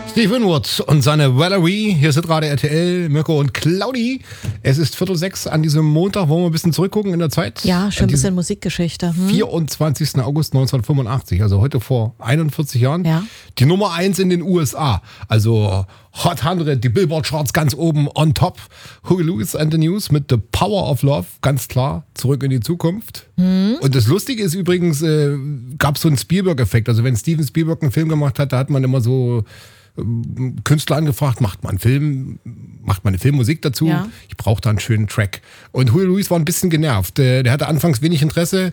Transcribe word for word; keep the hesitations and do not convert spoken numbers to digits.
Steve Winwood und seine Valerie. Hier sind gerade R T L, Mirko und Claudi. Es ist Viertel sechs an diesem Montag. Wollen wir ein bisschen zurückgucken in der Zeit? Ja, schon ein bisschen Musikgeschichte. Hm? vierundzwanzigsten August neunzehnhundertfünfundachtzig, also heute vor einundvierzig Jahren. Ja. Die Nummer eins in den U S A. Also Hot hundert, die Billboard-Charts ganz oben on top. Huey Lewis and the News mit The Power of Love, ganz klar, zurück in die Zukunft. Hm. Und das Lustige ist übrigens, äh, gab es so einen Spielberg-Effekt. Also wenn Steven Spielberg einen Film gemacht hat, da hat man immer so Künstler angefragt, macht man einen Film, macht man eine Filmmusik dazu, ja. Ich brauche da einen schönen Track. Und Huey Lewis war ein bisschen genervt. Der hatte anfangs wenig Interesse,